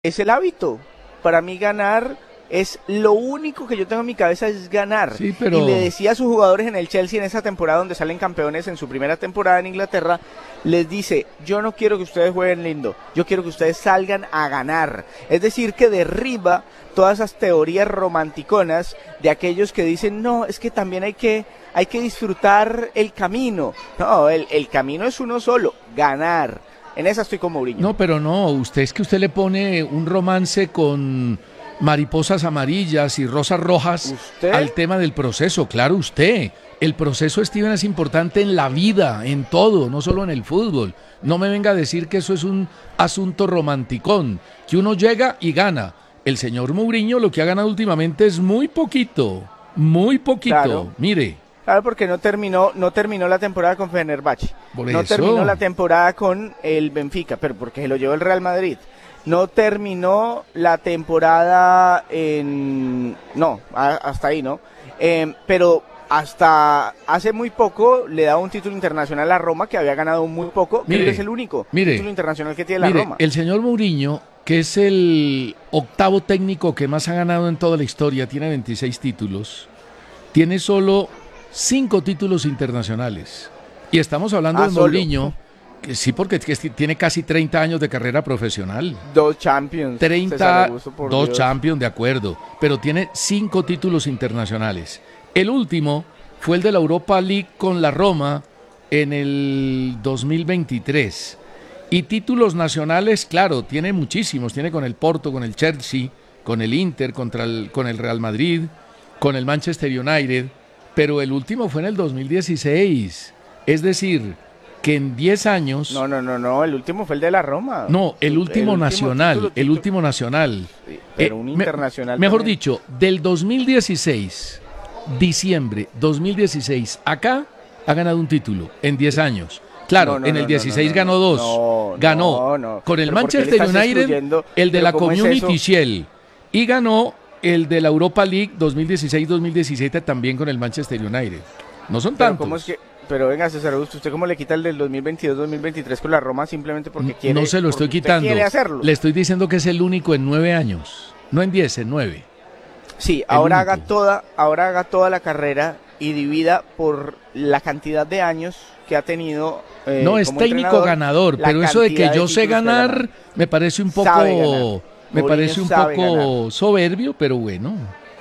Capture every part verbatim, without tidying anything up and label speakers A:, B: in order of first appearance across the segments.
A: es el hábito. Para mí ganar es lo único que yo tengo en mi cabeza, es ganar.
B: Sí, pero...
A: Y le decía a sus jugadores en el Chelsea en esa temporada donde salen campeones en su primera temporada en Inglaterra, les dice, yo no quiero que ustedes jueguen lindo, yo quiero que ustedes salgan a ganar. Es decir, que derriba todas esas teorías romanticonas de aquellos que dicen, no, es que también hay que, hay que disfrutar el camino. No, el, el camino es uno solo, ganar. En esa estoy con Mourinho.
B: No, pero no, usted es que usted le pone un romance con mariposas amarillas y rosas rojas
A: ¿Usted?
B: Al tema del proceso. Claro, usted. El proceso, Steven, es importante en la vida, en todo, no solo en el fútbol. No me venga a decir que eso es un asunto romanticón, que uno llega y gana. El señor Mourinho lo que ha ganado últimamente es muy poquito, muy poquito.
A: Claro.
B: Mire.
A: Claro, porque no terminó, no terminó la temporada con Fenerbahce,
B: Por
A: no
B: eso.
A: terminó la temporada con el Benfica, pero porque se lo llevó el Real Madrid. No terminó la temporada en... No, a, hasta ahí, ¿no? Eh, pero hasta hace muy poco le daba un título internacional a Roma, que había ganado muy poco.
B: Mire,
A: Creo que es el único
B: mire,
A: título internacional que tiene
B: mire,
A: la Roma.
B: El señor Mourinho, que es el octavo técnico que más ha ganado en toda la historia, tiene veintiséis títulos, tiene solo cinco títulos internacionales. Y estamos hablando
A: Ah,
B: de
A: solo.
B: Mourinho, que sí, porque es que tiene casi treinta años de carrera profesional.
A: Dos Champions.
B: treinta,
A: César Augusto, por
B: dos
A: Dios.
B: Champions, de acuerdo, pero tiene cinco títulos internacionales. El último fue el de la Europa League con la Roma en el dos mil veintitrés. Y títulos nacionales, claro, tiene muchísimos. Tiene con el Porto, con el Chelsea, con el Inter, contra el, con el Real Madrid, con el Manchester United. Pero el último fue en el dos mil dieciséis. Es decir, que en diez años...
A: No, no, no, no, el último fue el de la Roma.
B: No, el último
A: El
B: nacional,
A: título,
B: el
A: título.
B: último nacional.
A: Sí, pero
B: Eh,
A: un
B: me-
A: internacional
B: Mejor
A: también.
B: dicho, del dos mil dieciséis, diciembre dos mil dieciséis, acá ha ganado un título en diez años. Claro,
A: No, no,
B: en el
A: no,
B: dieciséis
A: no, no,
B: ganó
A: no,
B: dos.
A: no,
B: ganó
A: no, no.
B: con el
A: Pero ¿por qué le
B: Manchester
A: estás
B: United,
A: excluyendo?
B: el de
A: ¿Pero
B: la
A: cómo es
B: Community
A: eso?
B: Shield, y ganó el de la Europa League dos mil dieciséis dos mil diecisiete también con el Manchester United. No son
A: Pero
B: tantos.
A: ¿cómo es que, pero venga, César Augusto, ¿usted cómo le quita el del dos mil veintidós dos mil veintitrés con la Roma simplemente porque quiere?
B: No se lo estoy
A: porque usted
B: quitando.
A: quiere hacerlo.
B: Le estoy diciendo que es el único en nueve años. No en diez, en nueve.
A: Sí, ahora
B: único.
A: haga toda, ahora haga toda la carrera y divida por la cantidad de años que ha tenido. eh,
B: No, es
A: como
B: técnico
A: entrenador,
B: ganador,
A: la
B: pero eso de que
A: cantidad
B: yo sé
A: títulos que ha
B: ganar
A: ganado.
B: me parece un poco
A: Sabe ganar.
B: me
A: Mourinho
B: parece un
A: sabe
B: poco
A: ganar.
B: soberbio, pero bueno.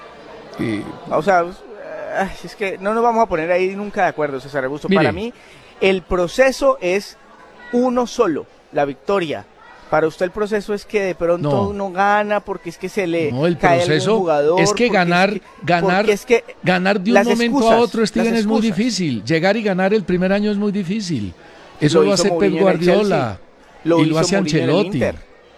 B: Eh,
A: O sea, ay, es que no nos vamos a poner ahí nunca de acuerdo, César Augusto.
B: Mire.
A: Para mí, el proceso es uno solo, la victoria. Para usted el proceso es que de pronto
B: No.
A: uno gana porque es que se le
B: no, el
A: cae algún
B: proceso
A: jugador.
B: es que
A: porque
B: ganar,
A: es que-
B: ganar,
A: porque es que
B: ganar de un
A: las
B: momento a
A: excusas,
B: otro, Steven,
A: las
B: es muy
A: excusas.
B: difícil. Llegar y ganar el primer año es muy difícil. Eso
A: Lo
B: lo,
A: hizo
B: hace Pep
A: Mourinho en el
B: Guardiola
A: Chelsea. Lo
B: y lo
A: hizo
B: hace
A: Mourinho en el
B: Ancelotti.
A: Inter.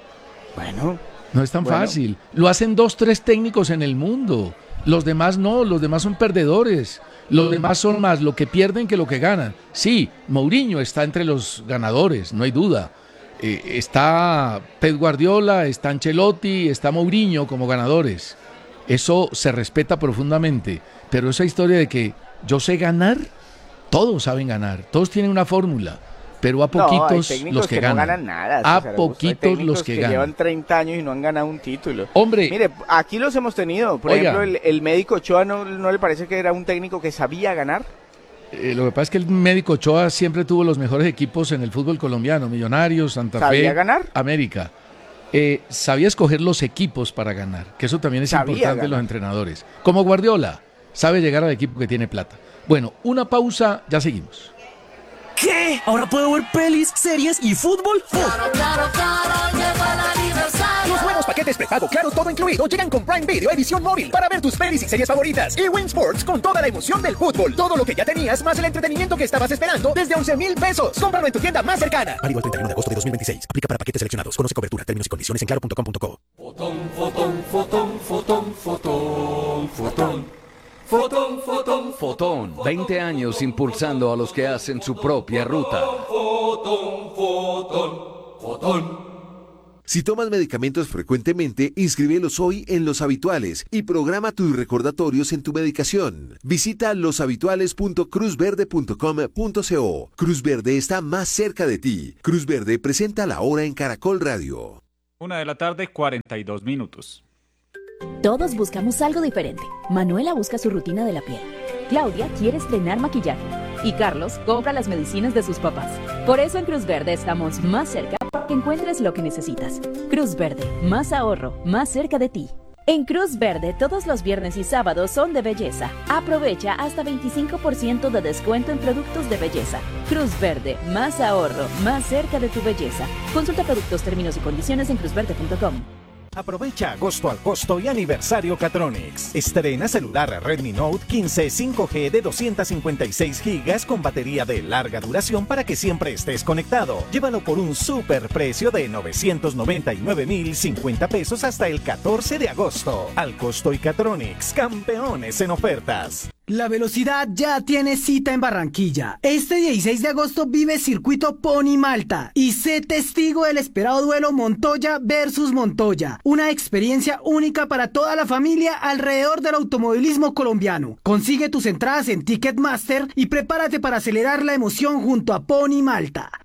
A: Bueno,
B: No es tan
A: Bueno.
B: fácil. Lo hacen dos, tres técnicos en el mundo. Los demás no, los demás son perdedores. Los demás son más lo que pierden que lo que ganan. Sí, Mourinho está entre los ganadores, no hay duda. Eh, está Pep Guardiola, está Ancelotti, está Mourinho como ganadores. Eso se respeta profundamente. Pero esa historia de que yo sé ganar, todos saben ganar, todos tienen una fórmula. Pero a
A: no, hay
B: poquitos
A: técnicos
B: los que,
A: que no
B: ganan.
A: ganan nada.
B: A
A: César Augusto. Hay
B: poquitos
A: técnicos
B: los que ganan.
A: llevan treinta años y no han ganado un título.
B: Hombre,
A: Mire, aquí los hemos tenido. Por
B: Oiga.
A: ejemplo, el, el médico Ochoa, ¿no, ¿no le parece que era un técnico que sabía ganar?
B: Eh, lo que pasa es que el médico Ochoa siempre tuvo los mejores equipos en el fútbol colombiano, Millonarios, Santa
A: ¿Sabía
B: Fe,
A: ganar?
B: América. Eh, sabía escoger los equipos para ganar, que eso también es
A: Sabía
B: importante en los
A: ganar.
B: entrenadores. Como Guardiola, sabe llegar al equipo que tiene plata. Bueno, una pausa, ya seguimos.
C: ¿Qué? ¿Ahora puedo ver pelis, series y fútbol? ¡Uf!
D: Claro, claro, claro, llegó el aniversario.
C: Los nuevos paquetes prepago Claro Todo Incluido llegan con Prime Video Edición Móvil para ver tus pelis y series favoritas. Y Win Sports con toda la emoción del fútbol. Todo lo que ya tenías más el entretenimiento que estabas esperando desde once mil pesos. Cómpralo en tu tienda más cercana. Válido el treinta y uno de agosto de dos mil veintiséis. Aplica para paquetes seleccionados. Conoce cobertura, términos y condiciones en claro punto com punto co.
D: Fotón, fotón, fotón, fotón, fotón, fotón. Fotón, fotón,
E: Fotón, veinte años impulsando a los que hacen su propia ruta.
D: fotón, fotón, fotón.
F: Si tomas medicamentos frecuentemente, inscríbelos hoy en Los Habituales y programa tus recordatorios en tu medicación. Visita loshabituales punto cruz verde punto com punto co. Cruz Verde está más cerca de ti. Cruz Verde presenta la hora en Caracol Radio.
G: Una de la tarde, cuarenta y dos minutos.
H: Todos buscamos algo diferente. Manuela busca su rutina de la piel. Claudia quiere estrenar maquillaje. Y Carlos compra las medicinas de sus papás. Por eso en Cruz Verde estamos más cerca para que encuentres lo que necesitas. Cruz Verde, más ahorro, más cerca de ti. En Cruz Verde, todos los viernes y sábados son de belleza. Aprovecha hasta veinticinco por ciento de descuento en productos de belleza. Cruz Verde, más ahorro, más cerca de tu belleza. Consulta productos, términos y condiciones en cruz verde punto com.
I: Aprovecha agosto al costo y aniversario Catronics. Estrena celular Redmi Note quince cinco G de doscientos cincuenta y seis gigas con batería de larga duración para que siempre estés conectado. Llévalo por un super precio de novecientos noventa y nueve mil cincuenta pesos hasta el catorce de agosto. Al costo y Catronics, campeones en ofertas.
J: La velocidad ya tiene cita en Barranquilla. Este dieciséis de agosto vive Circuito Pony Malta y sé testigo del esperado duelo Montoya versus Montoya. Una experiencia única para toda la familia alrededor del automovilismo colombiano. Consigue tus entradas en Ticketmaster y prepárate para acelerar la emoción junto a Pony Malta.